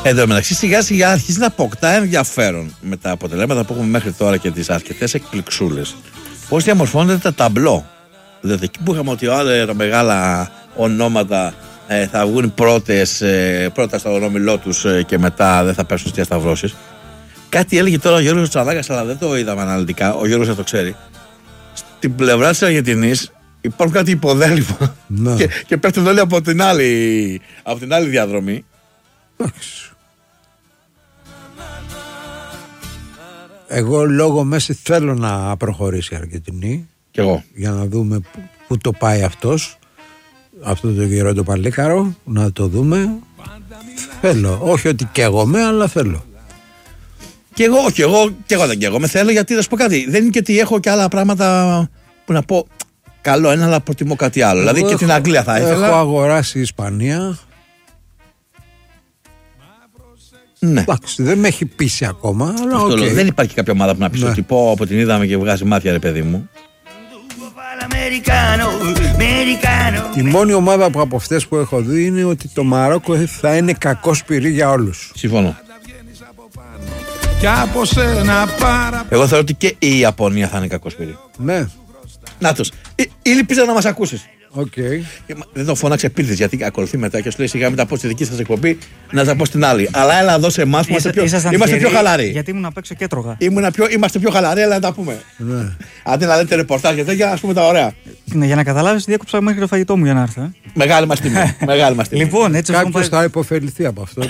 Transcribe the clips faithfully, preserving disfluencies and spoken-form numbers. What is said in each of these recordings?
Εν τω μεταξύ, σιγά σιγά αρχίζει να αποκτά ενδιαφέρον με τα αποτελέσματα που έχουμε μέχρι τώρα και τις αρκετές εκπληξούλες. Πώς διαμορφώνεται τα ταμπλό. Δηλαδή, εκεί που είχαμε ότι όλα τα μεγάλα ονόματα ε, θα βγουν πρώτες, ε, πρώτα στο ονόμιλό τους ε, και μετά δεν θα πέσουν στις διασταυρώσεις. Κάτι έλεγε τώρα ο Γιώργος Τσαλάκας, αλλά δεν το είδαμε αναλυτικά. Ο Γιώργος θα το ξέρει. Στην πλευρά της Αργεντινής υπάρχουν κάτι υποδέλφια και, και πέφτουν όλοι από την άλλη, από την άλλη διαδρομή. Εγώ λόγω Μέση θέλω να προχωρήσει η Αργεντινή. Κι εγώ. Για να δούμε που, που το πάει αυτός. Αυτό το καιρό το παλίκαρο. Να το δούμε. Θέλω. Όχι ότι καίγομαι, αλλά θέλω. Και εγώ, όχι, εγώ, και εγώ δεν καίγομαι. Θέλω γιατί θα σου πω κάτι. Δεν είναι και ότι έχω και άλλα πράγματα που να πω. Καλό ένα, αλλά προτιμώ κάτι άλλο. Εγώ δηλαδή και έχω, την Αγγλία θα ήθελα. Έχω αγοράσει η Ισπανία. Ναι. Εντάξει, δεν με έχει πείσει ακόμα. Αλλά okay. λέω, δεν υπάρχει κάποια ομάδα που να πει ναι. ότι πω από την είδαμε και βγάζει μάτια, ρε παιδί μου. Η μόνη ομάδα που από αυτές που έχω δει είναι ότι το Μαρόκο θα είναι κακό σπυρί για όλους. Συμφωνώ. Εγώ θεωρώ ότι και η Ιαπωνία θα είναι κακό σπυρί. Ναι. Να τους. Ή ελπίζω να μας ακούσεις. Okay. Δεν το φώναξε επίτηδες γιατί ακολουθεί μετά και σου λέει σιγά μην τα πω στη δική σας εκπομπή να τα πω στην άλλη. Αλλά έλα εδώ σε εμάς που είμαστε πιο, είμαστε πιο χαλαροί. Γιατί ήμουν απ' έξω και έτρωγα. Πιο, είμαστε πιο χαλαροί, αλλά να τα πούμε. Ναι. Αντί να λέτε ρεπορτάζ και τέτοια, ας πούμε τα ωραία. Ναι, για να καταλάβεις, διέκοψα μέχρι το φαγητό μου για να έρθω. Ε. Μεγάλη μας τιμή. Μεγάλη μας τιμή. Λοιπόν, έτσι κάποιος πάει... θα υποφεληθεί από αυτό.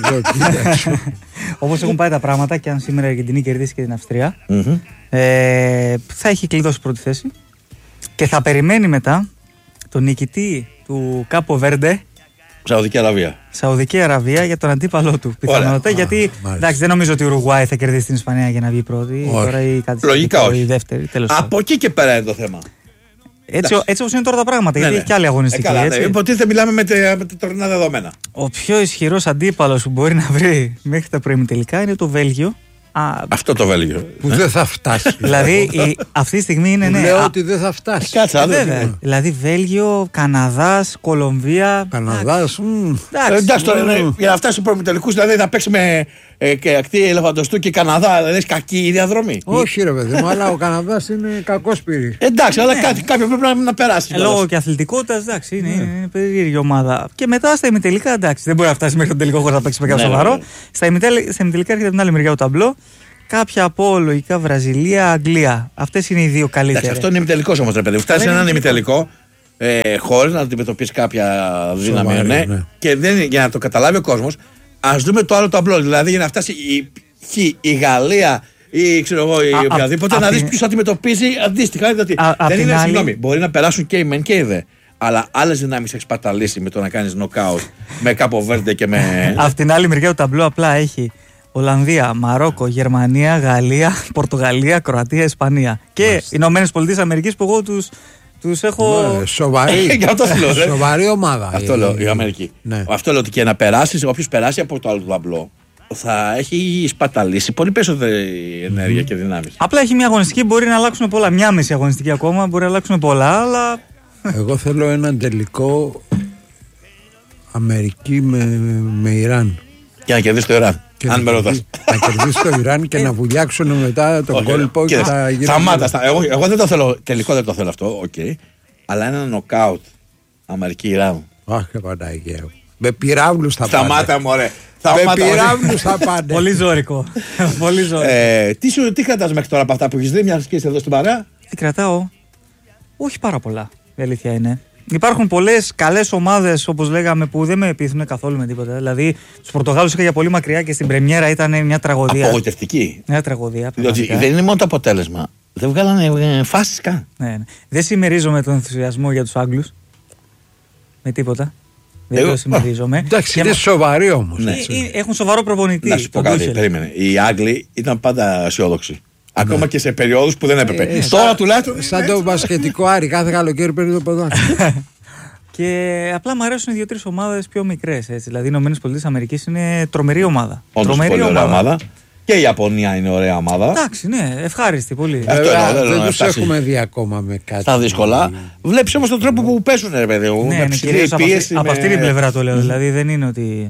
Όπως έχουν πάει τα πράγματα, και αν σήμερα η Αργεντινή κερδίσει και την Αυστρία, mm-hmm. ε, θα έχει κλειδώσει πρώτη θέση και θα περιμένει μετά τον νικητή του Κάπο Βέρντε, Σαουδική Αραβία. Σαουδική Αραβία για τον αντίπαλό του. Πιθανότατα γιατί ah, εντάξει, δεν νομίζω ότι η Ουρουγουάη θα κερδίσει την Ισπανία για να βγει πρώτη. Όχι. Τώρα η Λογικά όχι. Η δεύτερη, τέλος από εκεί και πέρα είναι το θέμα. Έτσι, έτσι όπως είναι τώρα τα πράγματα, ναι, γιατί ναι. έχει και άλλη αγωνιστική. Ε, καλά, έτσι. Ναι. Υποτίθεται μιλάμε με, τε, με τα τωρινά δεδομένα. Ο πιο ισχυρός αντίπαλος που μπορεί να βρει μέχρι τα προημιτελικά είναι το Βέλγιο. Α, αυτό το Βέλγιο. Που ε? δεν θα φτάσει. Δηλαδή η, αυτή τη στιγμή είναι. Ναι, λέω α, ότι δεν θα φτάσει. Κάτσε, ε, βέβαια. Δηλαδή Βέλγιο, Καναδάς, Κολομβία. Καναδάς. Εντάξει, τώρα για να φτάσει στου προημιτελικούς, δηλαδή θα παίξει με ε, και ακτή Ελεφαντοστού και Καναδά, δηλαδή έχει κακή η διαδρομή. Όχι, ρε παιδί μου, αλλά ο Καναδάς είναι κακό σπίρι. Εντάξει, αλλά κάτι, κάποιο πρέπει να, να περάσει. Ε, λόγω και αθλητικότητα, εντάξει, είναι, ναι. είναι περίεργη ομάδα. Και μετά στα ημιτελικά, εντάξει, δεν μπορεί να φτάσει μέχρι τον τελικό χωρίς να παίξει με κάποιο ναι, σοβαρό. Ναι, ναι. Στα ημιτελικά έρχεται από την άλλη μεριά ο ταμπλό. Κάποια από λογικά Βραζιλία, Αγγλία. Αυτές είναι οι δύο καλύτερες. Αυτό είναι ημιτελικός όμως, ρε παιδί. Φτάσει έναν ημιτελικό ε, χωρίς να αντιμετωπίσει κάποια δύναμη. Σοβαρή, ναι. Ναι. Και δεν, για να το καταλάβει ο κόσμος, ας δούμε το άλλο ταμπλό. Δηλαδή για να φτάσει η, η, η Γαλλία ή ξέρω εγώ, η οποιαδήποτε, να δεις ποιος αντιμετωπίζει αντίστοιχα. Δηλαδή, α, δεν είναι, άλλη... συγγνώμη, μπορεί να περάσουν και οι μεν και οι δε. Αλλά άλλες δυνάμεις έχεις παταλήσει με το να κάνεις νοκάουτ με Κάπο Βέρντε και με. Απ' την άλλη μεριά, το ταμπλό απλά έχει Ολλανδία, Μαρόκο, Γερμανία, Γαλλία, Πορτογαλία, Κροατία, Ισπανία. Και οι Ηνωμένες Πολιτείες Αμερικής που εγώ τους, τους έχω. Ναι, σοβαρή. Σοβαρή ομάδα. Αυτό λέω, η Αμερική. Ναι. Αυτό λέω ότι και να περάσει, όποιος περάσει από το άλλο ταμπλό, θα έχει σπαταλήσει πολύ περισσότερη ενέργεια mm-hmm. και δυνάμεις. Απλά έχει μια αγωνιστική, μπορεί να αλλάξουν πολλά. Μια μισή αγωνιστική ακόμα, μπορεί να αλλάξουν πολλά, αλλά. Εγώ θέλω έναν τελικό Αμερική με, με Ιράν. Και να κερδίσει το Ιράν. Και αν με ρωτάς. Να κερδίσει το Ιράν και να βουλιάξουν μετά τον κόλπο και τα γύρω. Σταμάτα. Εγώ, εγώ δεν το θέλω. Τελικό δεν το θέλω αυτό. Okay. Αλλά ένα νοκάουτ Αμερική-Ιράν. Αχ, Παναγία. Με πυράβλους θα πάνε. Σταμάτα, μωρέ. Με πυράβλους θα πάνε. Πολύ ζώρικο. Πολύ ζώρικο. Ε, τι, σου, τι κρατάς μέχρι τώρα από αυτά που έχεις δει, μια και είσαι εδώ στην παρέα? Τι κρατάω? Όχι πάρα πολλά. Η αλήθεια είναι. Υπάρχουν πολλές καλές ομάδες, όπως λέγαμε, που δεν με πείθουν καθόλου με τίποτα. Δηλαδή, τους Πορτογάλους είχα για πολύ μακριά και στην πρεμιέρα ήταν μια τραγωδία. Απογοητευτική. Μια τραγωδία. Διότι δεν είναι μόνο το αποτέλεσμα. Δεν βγάλανε φάσεις καν. Ναι, ναι. Δεν συμμερίζομαι τον ενθουσιασμό για τους Άγγλους. Με τίποτα. Δεν το συμμερίζομαι. Εντάξει, είναι σοβαροί όμως. Ναι. Έχουν σοβαρό προπονητή. Να σου πω κάτι, περίμενε. Οι Άγγλοι ήταν πάντα αισιόδοξοι. Ακόμα ναι. και σε περιόδους που δεν έπρεπε. Ε, Τώρα σαν, τουλάχιστον. Σαν το μπασκετικό Άρη, κάθε καλοκαίρι παίρνει το ποδόσφαιρο. Και απλά μου αρέσουν δύο-τρεις ομάδες πιο μικρές. Δηλαδή, οι Ηνωμένες Πολιτείες Αμερικής είναι τρομερή ομάδα. Όντως, τρομερή πολύ ομάδα. ωραία ομάδα. Και η Ιαπωνία είναι ωραία ομάδα. Εντάξει, ναι, ευχάριστη πολύ. Αυτό εννοώ, δεν τους έχουμε δει ακόμα με κάτι. Στα δύσκολα. Βλέπεις όμως τον τρόπο που παίζουν, ρε παιδί μου. Ναι, ναι, κυρίως από, αυτή, από αυτή την πλευρά το λέω. Δηλαδή, δεν είναι ότι.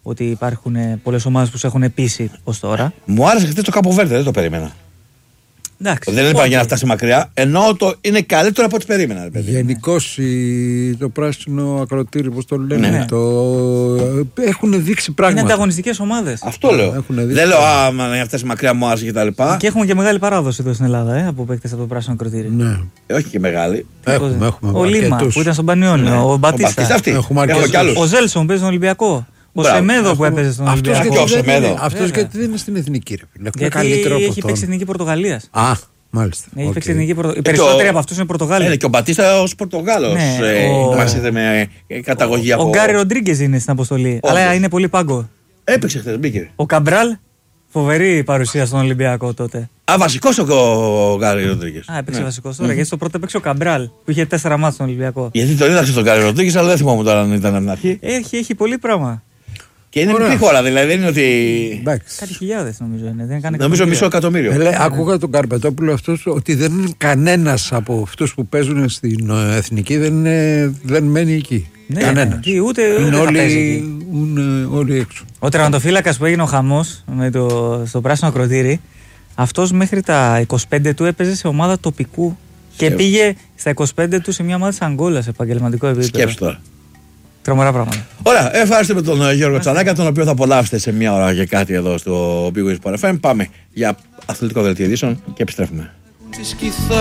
ότι υπάρχουν πολλές ομάδες που σε έχουν πείσει ως τώρα. Μου άρεσε χθες το Κάπο Βέρντε, δεν το περίμενα. Εντάξει, δεν είπα για να φτάσει μακριά, ενώ το είναι καλύτερο από ό,τι περίμενα. Γενικώς το πράσινο ακροτήρι, πώς το λένε, ναι. το... έχουν δείξει πράγματα. Είναι ανταγωνιστικές ομάδες. Αυτό λέω. Δεν λέω άμα για να φτάσει μακριά μου άρεσε και τα λοιπά. Και έχουμε και μεγάλη παράδοση εδώ στην Ελλάδα ε, από παίκτες από το πράσινο ακροτήρι. Ναι. Ε, όχι και μεγάλη. Έχουμε, έχουμε. Ο Λίμα που ήταν στον Πανιόνιο, ναι. Ο Μπατίστα. Ο Ζέλσον παίζει στον Ολυμπιακό. Ο Σεμέδο που έπαιζε στον Ολυμπιακό. Αυτός γιατί δεν είναι στην εθνική, ρε. Γιατί έχει παίξει στην εθνική Πορτογαλίας. Α, μάλιστα. Έχει παίξει στην εθνική Πορτογαλίας. Οι περισσότεροι από αυτούς είναι Πορτογάλοι. Είναι και ο Μπατίστα ως Πορτογάλος. Είμαστε με καταγωγή από. Ο Γκάρι Ροντρίγκεζ είναι στην αποστολή. Αλλά είναι πολύ πάγκο. Έπαιξε χθες, μπήκε. Ο Καμπράλ, φοβερή παρουσία στον Ολυμπιακό τότε. Α, βασικός ο Γκάρι Ροντρίγκεζ. Α, έπαιξε βασικός τώρα. Γιατί στο πρώτο έπαιξε ο Καμπράλ που είχε τέσσερα μάτς στον Ολυμπιακό. Γιατί τον είδα στον Γκάρι Ροντρίγκεζ, αλλά δεν θυμόμουν τώρα αν ήταν από την αρχή. Έχει πολύ πράγμα. Και είναι μικρή χώρα, δηλαδή δεν είναι ότι. Κάτι χιλιάδες νομίζω είναι. Δεν είναι νομίζω μισό εκατομμύριο. Ε, άκουγα τον Καρπετόπουλο αυτός ότι δεν είναι κανένας από αυτούς που παίζουν στην εθνική δεν, είναι, δεν μένει εκεί. Ναι, κανένας. Ναι, ούτε, είναι ούτε όλοι, είναι όλοι έξω. Ο τερματοφύλακας που έγινε ο χαμός με το, στο πράσινο ακροτήρι, αυτός μέχρι τα είκοσι πέντε του έπαιζε σε ομάδα τοπικού. Και πήγε στα είκοσι πέντε του σε μια ομάδα της Αγγόλας σε επαγγελματικό επίπεδο. Σκέψου τώρα. Τρομερά πράγματα. Ωραία, ευχαριστούμε τον Γιώργο Τσανάκα, τον οποίο θα απολαύσετε σε μια ώρα και κάτι εδώ στο Big Wings Sport εφ εμ. Πάμε για αθλητικό δελτίο ειδήσεων και επιστρέφουμε.